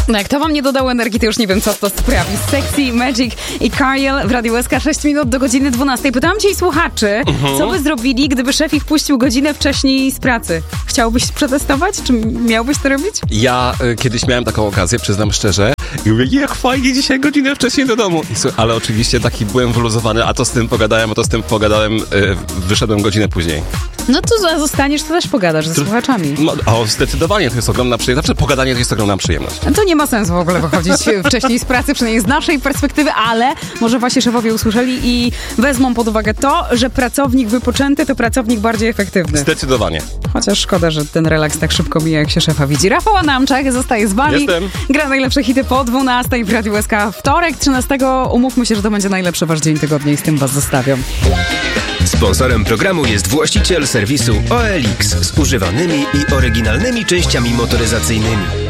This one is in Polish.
No jak to wam nie dodało energii, to już nie wiem, co to sprawi. Sexy, Magic i Cariel w Radiu SK 6 minut do godziny 12. Pytałam cię i słuchaczy, co by zrobili, gdyby szef ich puścił godzinę wcześniej z pracy? Chciałbyś przetestować? Czy miałbyś to robić? Ja kiedyś miałem taką okazję, przyznam szczerze, i mówię, jak fajnie, dzisiaj godzinę wcześniej do domu. Ale oczywiście taki byłem wyluzowany, a to z tym pogadałem, wyszedłem godzinę później. No to zostaniesz, to też pogadasz ze słuchaczami. Zdecydowanie to jest ogromna przyjemność. Zawsze pogadanie to jest ogromna przyjemność. To nie ma sensu w ogóle wychodzić wcześniej z pracy, przynajmniej z naszej perspektywy, ale może właśnie szefowie usłyszeli i wezmą pod uwagę to, że pracownik wypoczęty to pracownik bardziej efektywny. Zdecydowanie. Chociaż szkoda, że ten relaks tak szybko mija, jak się szefa widzi. Rafał Adamczak zostaje z wami. Jestem. Gra najlepsze hity po 12 w Radiu SK. Wtorek, 13. Umówmy się, że to będzie najlepszy wasz dzień tygodnia i z tym was zostawiam. Sponsorem programu jest właściciel serwisu OLX z używanymi i oryginalnymi częściami motoryzacyjnymi.